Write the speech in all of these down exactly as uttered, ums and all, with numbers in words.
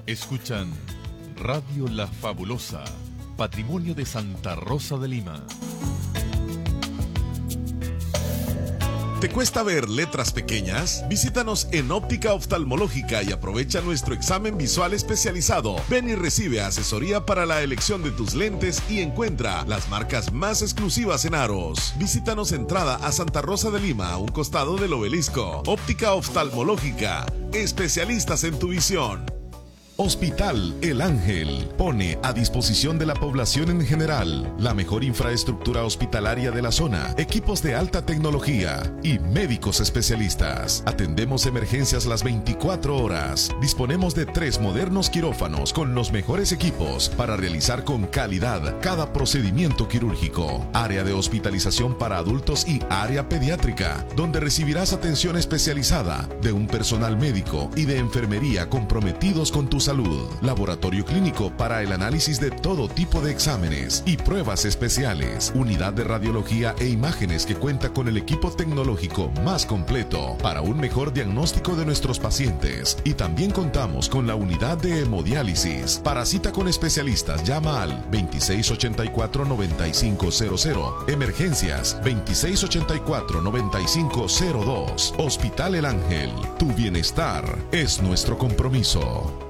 Escuchan Radio La Fabulosa, Patrimonio de Santa Rosa de Lima. ¿Te cuesta ver letras pequeñas? Visítanos en Óptica Oftalmológica y aprovecha nuestro examen visual especializado. Ven y recibe asesoría para la elección de tus lentes y encuentra las marcas más exclusivas en aros. Visítanos entrada a Santa Rosa de Lima, a un costado del obelisco. Óptica Oftalmológica, especialistas en tu visión. Hospital El Ángel pone a disposición de la población en general la mejor infraestructura hospitalaria de la zona, equipos de alta tecnología y médicos especialistas. Atendemos emergencias las veinticuatro horas. Disponemos de tres modernos quirófanos con los mejores equipos para realizar con calidad cada procedimiento quirúrgico. Área de hospitalización para adultos y área pediátrica, donde recibirás atención especializada de un personal médico y de enfermería comprometidos con tu salud. Salud, laboratorio clínico para el análisis de todo tipo de exámenes y pruebas especiales, unidad de radiología e imágenes que cuenta con el equipo tecnológico más completo para un mejor diagnóstico de nuestros pacientes, y también contamos con la unidad de hemodiálisis. Para cita con especialistas llama al veintiséis ochenta y cuatro, noventa y cinco cero cero, emergencias veintiséis ochenta y cuatro, noventa y cinco cero dos. Hospital El Ángel, tu bienestar es nuestro compromiso.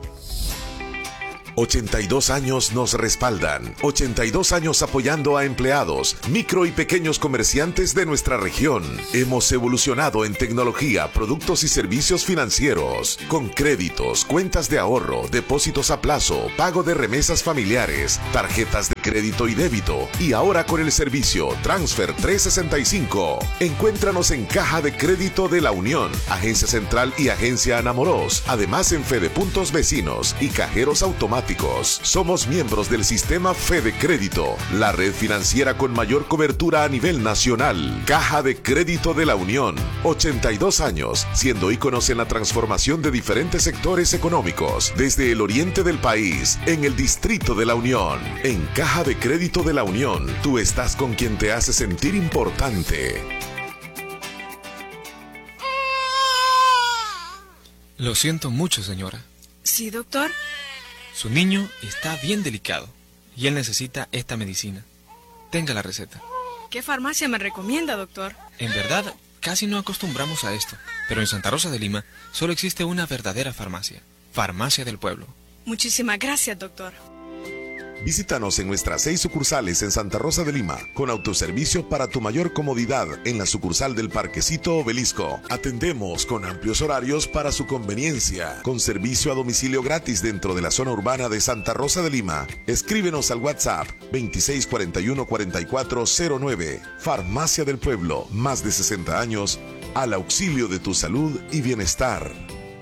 ochenta y dos años nos respaldan. ochenta y dos años apoyando a empleados, micro y pequeños comerciantes de nuestra región. Hemos evolucionado en tecnología, productos y servicios financieros, con créditos, cuentas de ahorro, depósitos a plazo, pago de remesas familiares, tarjetas de crédito y débito, y ahora con el servicio Transfer trescientos sesenta y cinco. Encuéntranos en Caja de Crédito de la Unión, Agencia Central y Agencia Anamoros, además en Fede Puntos Vecinos y cajeros automáticos. Somos miembros del sistema Fede Crédito, la red financiera con mayor cobertura a nivel nacional. Caja de Crédito de la Unión, ochenta y dos años, siendo íconos en la transformación de diferentes sectores económicos, desde el oriente del país, en el Distrito de la Unión. En Caja de Crédito de la Unión, tú estás con quien te hace sentir importante. Lo siento mucho, señora. Sí, doctor. Su niño está bien delicado y él necesita esta medicina. Tenga la receta. ¿Qué farmacia me recomienda, doctor? En verdad, casi no acostumbramos a esto, pero en Santa Rosa de Lima solo existe una verdadera farmacia, Farmacia del Pueblo. Muchísimas gracias, doctor. Visítanos en nuestras seis sucursales en Santa Rosa de Lima, con autoservicio para tu mayor comodidad en la sucursal del Parquecito Obelisco. Atendemos con amplios horarios para su conveniencia, con servicio a domicilio gratis dentro de la zona urbana de Santa Rosa de Lima. Escríbenos al WhatsApp veintiséis cuarenta y uno, cuarenta y cuatro cero nueve. Farmacia del Pueblo, más de sesenta años al auxilio de tu salud y bienestar.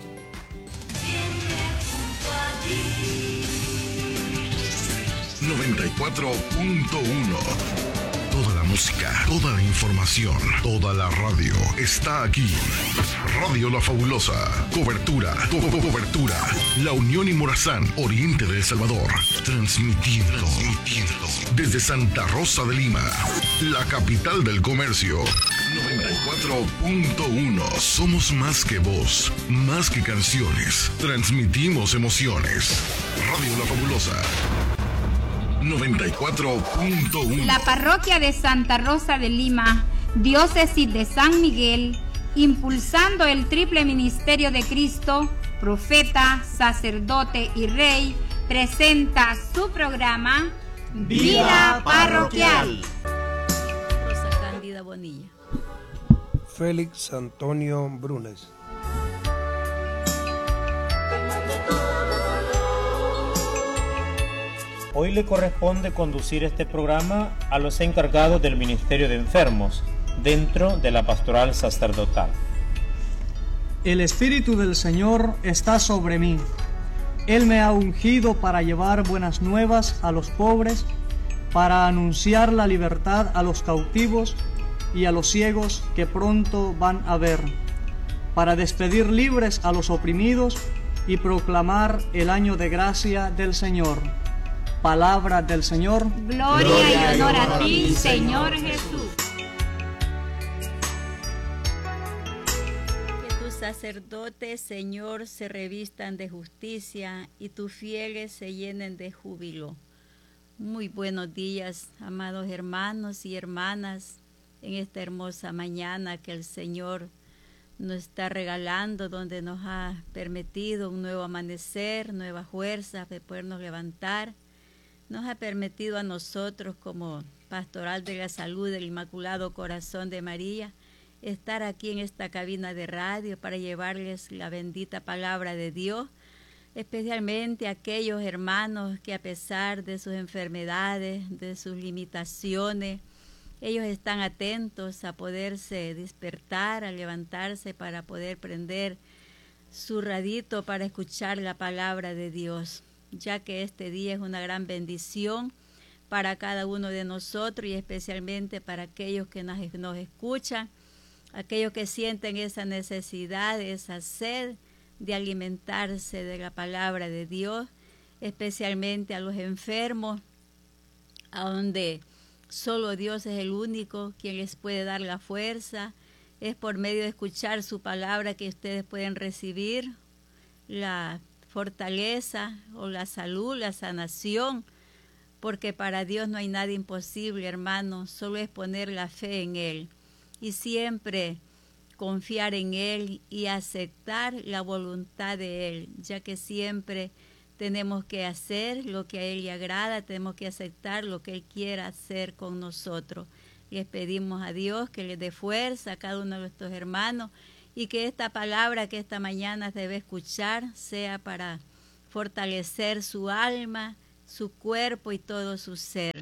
noventa y cuatro punto uno. Toda la música, toda la información, toda la radio está aquí. Radio La Fabulosa. Cobertura, co co cobertura. La Unión y Morazán, oriente de El Salvador. Transmitiendo, transmitiendo desde Santa Rosa de Lima, la capital del comercio. noventa y cuatro punto uno. Somos más que voz, más que canciones. Transmitimos emociones. Radio La Fabulosa. noventa y cuatro punto uno. La parroquia de Santa Rosa de Lima, diócesis de San Miguel, impulsando el triple ministerio de Cristo, profeta, sacerdote y rey, presenta su programa Vida Parroquial. Rosa Cándida Bonilla. Félix Antonio Brunes. Hoy le corresponde conducir este programa a los encargados del Ministerio de Enfermos, dentro de la pastoral sacerdotal. El Espíritu del Señor está sobre mí. Él me ha ungido para llevar buenas nuevas a los pobres, para anunciar la libertad a los cautivos y a los ciegos que pronto van a ver, para despedir libres a los oprimidos y proclamar el año de gracia del Señor. Palabra del Señor. Gloria, Gloria y honor a ti, Señor Jesús. sacerdotes, Señor, se revistan de justicia y tus fieles se llenen de júbilo. Muy buenos días, amados hermanos y hermanas, en esta hermosa mañana que el Señor nos está regalando, donde nos ha permitido un nuevo amanecer, nuevas fuerzas de podernos levantar. Nos ha permitido a nosotros, como Pastoral de la Salud del Inmaculado Corazón de María, estar aquí en esta cabina de radio para llevarles la bendita palabra de Dios, especialmente a aquellos hermanos que a pesar de sus enfermedades, de sus limitaciones, ellos están atentos a poderse despertar, a levantarse para poder prender su radito para escuchar la palabra de Dios, ya que este día es una gran bendición para cada uno de nosotros y especialmente para aquellos que nos, nos escuchan, aquellos que sienten esa necesidad, esa sed de alimentarse de la palabra de Dios, especialmente a los enfermos, a donde solo Dios es el único quien les puede dar la fuerza. Es por medio de escuchar su palabra que ustedes pueden recibir la fortaleza o la salud, la sanación, porque para Dios no hay nada imposible, hermano, solo es poner la fe en Él y siempre confiar en Él y aceptar la voluntad de Él, ya que siempre tenemos que hacer lo que a Él le agrada, tenemos que aceptar lo que Él quiera hacer con nosotros. Les pedimos a Dios que les dé fuerza a cada uno de nuestros hermanos y que esta palabra que esta mañana debe escuchar sea para fortalecer su alma, su cuerpo y todo su ser.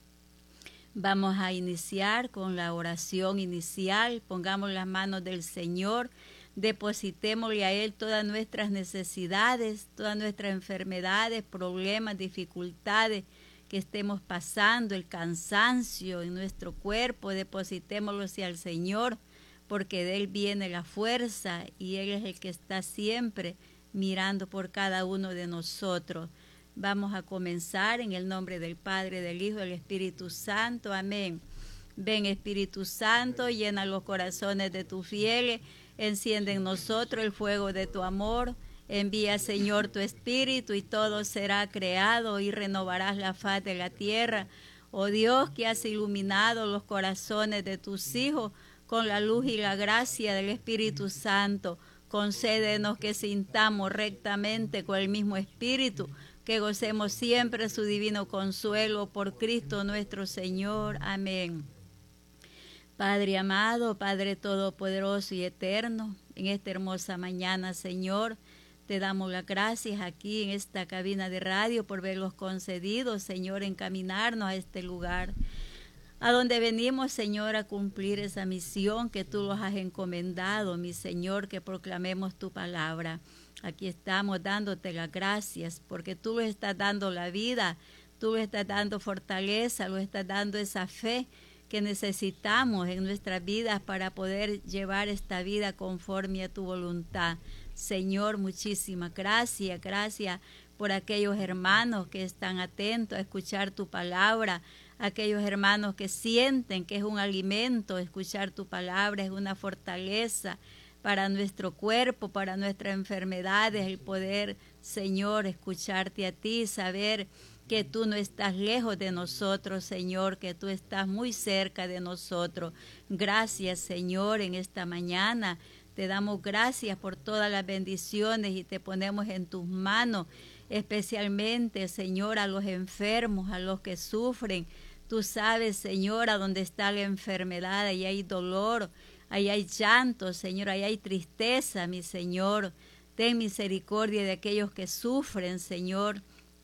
Vamos a iniciar con la oración inicial. Pongamos las manos del Señor, depositémosle a Él todas nuestras necesidades, todas nuestras enfermedades, problemas, dificultades que estemos pasando, el cansancio en nuestro cuerpo, depositémoslo hacia el Señor, porque de Él viene la fuerza y Él es el que está siempre mirando por cada uno de nosotros. Vamos a comenzar en el nombre del Padre, del Hijo y del Espíritu Santo. Amén. Ven, Espíritu Santo, llena los corazones de tus fieles, enciende en nosotros el fuego de tu amor. Envía, Señor, tu Espíritu y todo será creado y renovarás la faz de la tierra. Oh Dios, que has iluminado los corazones de tus hijos con la luz y la gracia del Espíritu Santo, concédenos que sintamos rectamente con el mismo Espíritu, que gocemos siempre su divino consuelo por Cristo nuestro Señor. Amén. Padre amado, Padre todopoderoso y eterno, en esta hermosa mañana, Señor, te damos las gracias aquí en esta cabina de radio por verlos concedidos, Señor, encaminarnos a este lugar, a donde venimos, Señor, a cumplir esa misión que tú nos has encomendado, mi Señor, que proclamemos tu palabra. Aquí estamos dándote las gracias porque tú le estás dando la vida, tú le estás dando fortaleza, le estás dando esa fe que necesitamos en nuestras vidas para poder llevar esta vida conforme a tu voluntad. Señor, muchísimas gracias, gracias por aquellos hermanos que están atentos a escuchar tu palabra, aquellos hermanos que sienten que es un alimento, escuchar tu palabra es una fortaleza para nuestro cuerpo, para nuestras enfermedades, el poder, Señor, escucharte a ti, saber que tú no estás lejos de nosotros, Señor, que tú estás muy cerca de nosotros. Gracias, Señor, en esta mañana. Te damos gracias por todas las bendiciones y te ponemos en tus manos, especialmente, Señor, a los enfermos, a los que sufren. Tú sabes, Señor, a dónde está la enfermedad, ahí hay dolor, ahí hay llanto, Señor, ahí hay tristeza, mi Señor. Ten misericordia de aquellos que sufren, Señor,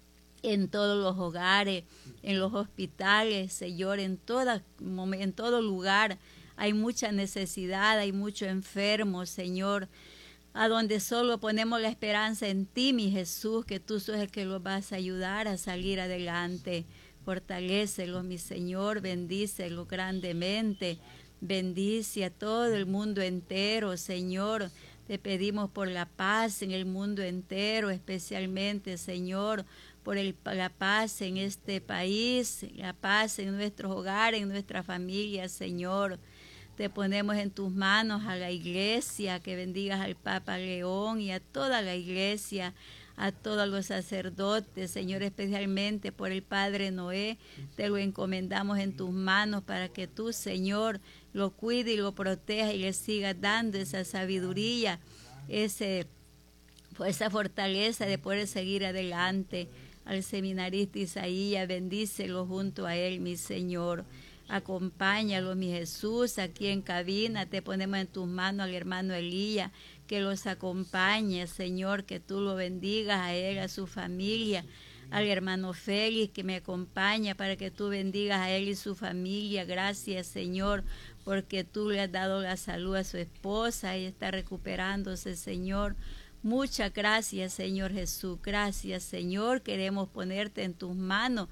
en todos los hogares, en los hospitales, Señor, en, toda, en todo lugar. Hay mucha necesidad, hay mucho enfermo, Señor, a donde solo ponemos la esperanza en ti, mi Jesús, que tú sos el que los vas a ayudar a salir adelante. Fortalécelos, mi Señor, bendícelos grandemente. Bendice a todo el mundo entero, Señor. Te pedimos por la paz en el mundo entero, especialmente, Señor, por el, la paz en este país, la paz en nuestros hogares, en nuestra familia, Señor. Te ponemos en tus manos a la iglesia, que bendigas al Papa León y a toda la iglesia, a todos los sacerdotes, Señor, especialmente por el Padre Noé. Te lo encomendamos en tus manos para que tú, Señor, lo cuide y lo proteja y le sigas dando esa sabiduría, ese, esa fortaleza de poder seguir adelante. Al seminarista Isaías, bendícelo junto a él, mi Señor. Acompáñalo, mi Jesús, aquí en cabina. Te ponemos en tus manos al hermano Elías, que los acompañe, Señor, que tú lo bendigas a él, a su familia. Al hermano Félix, que me acompaña, para que tú bendigas a él y su familia. Gracias, Señor, porque tú le has dado la salud a su esposa y está recuperándose, Señor. Muchas gracias, Señor Jesús. Gracias, Señor. Queremos ponerte en tus manos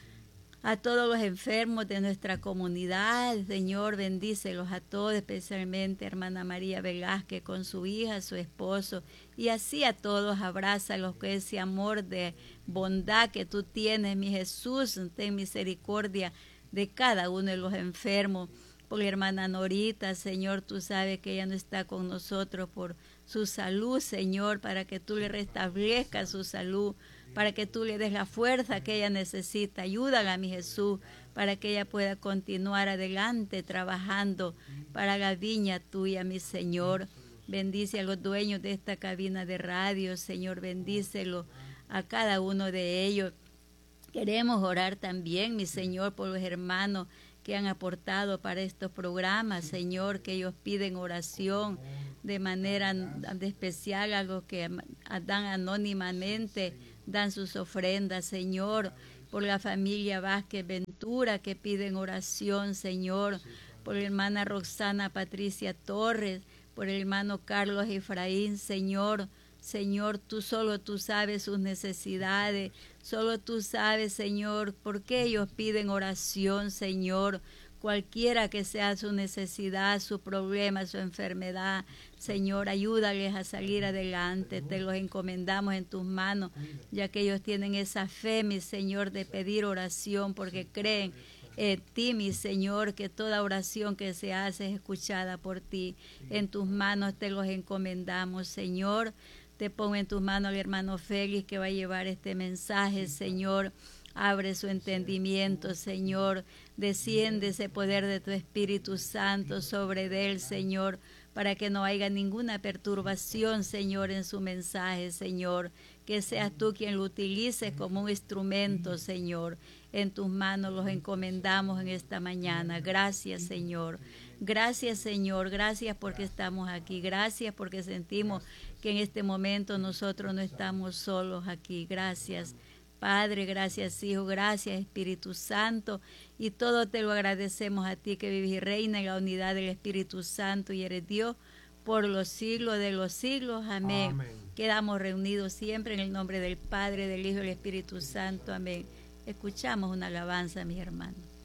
a todos los enfermos de nuestra comunidad, Señor, bendícelos a todos, especialmente a hermana María Velázquez con su hija, su esposo, y así a todos, abrázalos con ese amor de bondad que tú tienes, mi Jesús. Ten misericordia de cada uno de los enfermos. Por la hermana Norita, Señor, tú sabes que ella no está con nosotros por su salud, Señor, para que tú le restablezcas su salud, para que tú le des la fuerza que ella necesita. Ayúdala, mi Jesús, para que ella pueda continuar adelante trabajando para la viña tuya, mi Señor. Bendice a los dueños de esta cabina de radio, Señor, bendícelo a cada uno de ellos. Queremos orar también, mi Señor, por los hermanos que han aportado para estos programas, Señor, que ellos piden oración de manera de especial a los que dan anónimamente, dan sus ofrendas, Señor, por la familia Vázquez Ventura que piden oración, Señor, por la hermana Roxana Patricia Torres, por el hermano Carlos Efraín, Señor. Señor, tú solo tú sabes sus necesidades, solo tú sabes, Señor, por qué ellos piden oración, Señor. Cualquiera que sea su necesidad, su problema, su enfermedad, Señor, ayúdales a salir adelante. Te los encomendamos en tus manos, ya que ellos tienen esa fe, mi Señor, de pedir oración, porque creen en ti, mi Señor, que toda oración que se hace es escuchada por ti. En tus manos te los encomendamos, Señor. Te pongo en tus manos al hermano Félix, que va a llevar este mensaje, Señor. Abre su entendimiento, Señor. Desciende ese poder de tu Espíritu Santo sobre él, Señor, para que no haya ninguna perturbación, Señor, en su mensaje, Señor. Que seas tú quien lo utilices como un instrumento, Señor. En tus manos los encomendamos en esta mañana. Gracias, Señor. Gracias, Señor. Gracias porque estamos aquí. Gracias porque sentimos que en este momento nosotros no estamos solos aquí. Gracias, Padre, gracias, Hijo, gracias, Espíritu Santo, y todo te lo agradecemos a ti que vives y reina en la unidad del Espíritu Santo y eres Dios por los siglos de los siglos. Amén. Amén. Quedamos reunidos siempre en el nombre del Padre, del Hijo y del Espíritu Santo. Amén. Escuchamos una alabanza, mis hermanos.